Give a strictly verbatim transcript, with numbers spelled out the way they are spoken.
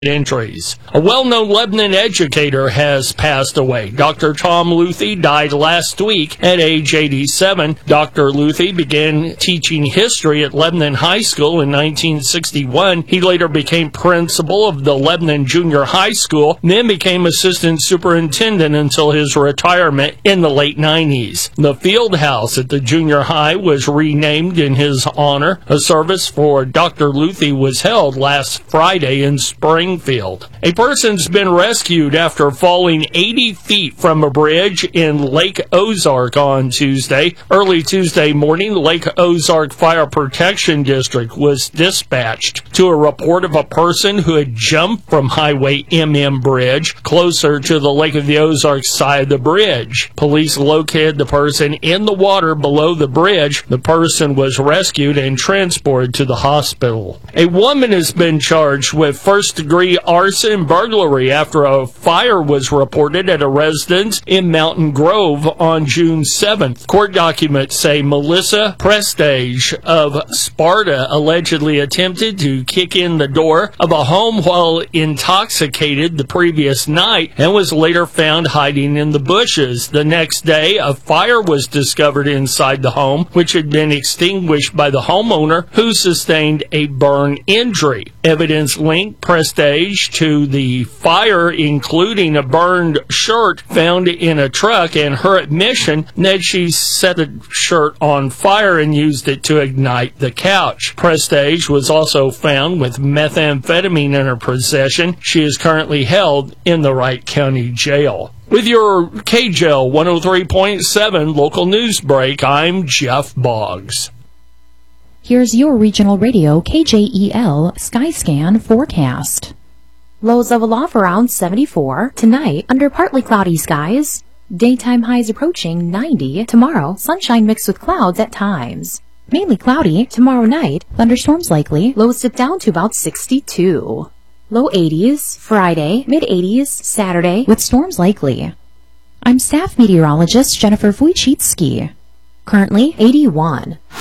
Injuries. A well-known Lebanon educator has passed away. Doctor Tom Luthi died last week at age eighty-seven. Doctor Luthi began teaching history at Lebanon High School in nineteen sixty-one. He later became principal of the Lebanon Junior High School, then became assistant superintendent until his retirement in the late nineties. The field house at the junior high was renamed in his honor. A service for Doctor Luthi was held last Friday in Spring. A person's been rescued after falling eighty feet from a bridge in Lake Ozark on Tuesday. Early Tuesday morning, the Lake Ozark Fire Protection District was dispatched to a report of a person who had jumped from Highway M M Bridge closer to the Lake of the Ozarks side of the bridge. Police located the person in the water below the bridge. The person was rescued and transported to the hospital. A woman has been charged with first-degree arson and burglary after a fire was reported at a residence in Mountain Grove on June seventh. Court documents say Melissa Prestage of Sparta allegedly attempted to kick in the door of a home while intoxicated the previous night and was later found hiding in the bushes. The next day, a fire was discovered inside the home, which had been extinguished by the homeowner, who sustained a burn injury. Evidence linked Prestage to the fire, including a burned shirt found in a truck, and her admission that she set the shirt on fire and used it to ignite the couch. Prestage was also found with methamphetamine in her possession. She is currently held in the Wright County Jail. With your K J L one oh three point seven local news break, I'm Jeff Boggs. Here's your regional radio K J E L Skyscan forecast. Lows of aloft around seventy-four. Tonight, under partly cloudy skies. Daytime highs approaching ninety. Tomorrow, sunshine mixed with clouds at times. Mainly cloudy. Tomorrow night, thunderstorms likely. Lows dip down to about sixty-two. Low eighties. Friday, mid eighties. Saturday, with storms likely. I'm staff meteorologist Jennifer Wojcicki. Currently, eighty-one.